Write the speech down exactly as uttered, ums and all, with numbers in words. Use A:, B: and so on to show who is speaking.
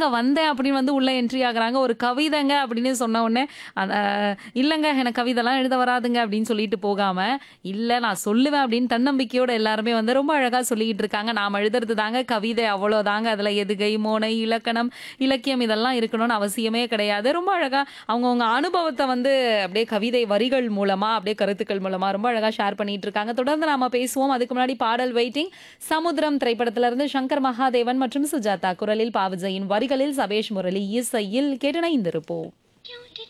A: இப்பதாங்க வந்தேன் அப்படின்னு வந்து உள்ள என்ட்ரி ஆகுறாங்க. ஒரு கவிதைங்க அப்படின்னு சொன்ன உடனே, அத இல்லங்க எனக்கு கவிதைலாம் எழுத வராதுங்க அப்படின்னு சொல்லிட்டு போகாம, இல்ல நான் சொல்லுவேன் அப்படின்னு தன்னம்பிக்கையோட எல்லாருமே வந்து ரொம்ப அழகா சொல்லிக்கிட்டு இருக்காங்க. நாம எழுதுறது தாங்க கவிதை அவ்வளோதாங்க. அதுல எதுகை, மோனை, இலக்கணம், இலக்கியம் இதெல்லாம் இருக்கணும்னு அவசியமே கிடையாது. ரொம்ப அழகா அவங்கவங்க அனுபவத்த வந்து அப்படியே கவிதை வரிகள் மூலமா, அப்படியே கருத்துக்கள் மூலமா ரொம்ப அழகா ஷேர் பண்ணிட்டு இருக்காங்க. தொடர்ந்து நாம பேசுவோம். அதுக்கு முன்னாடி பாடல் வெயிட்டிங். சமுத்திரம் திரைப்படத்துல இருந்து சங்கர் மகாதேவன் மற்றும் சுஜாதா குரலில் பாவிஜயின் வரிகளில் சபேஷ் முரளி இசையில் கேட்டு இணைந்திருப்போம்.